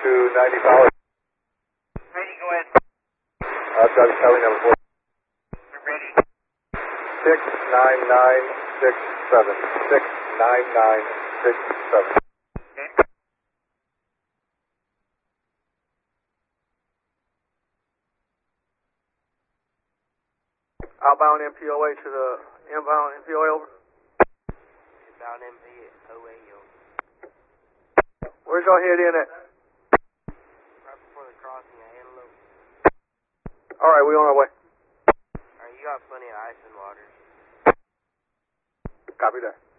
to 90 Power. Ready, go ahead. Charlie Kelly, number 4. We're ready. 69967. 69967. Okay. Outbound MPOA to the inbound MPOA over. Inbound MPOA, yo. Where's y'all head in at? Right before the crossing at Antelope. Alright, we on our way. Alright, you got plenty of ice and water. Copy that.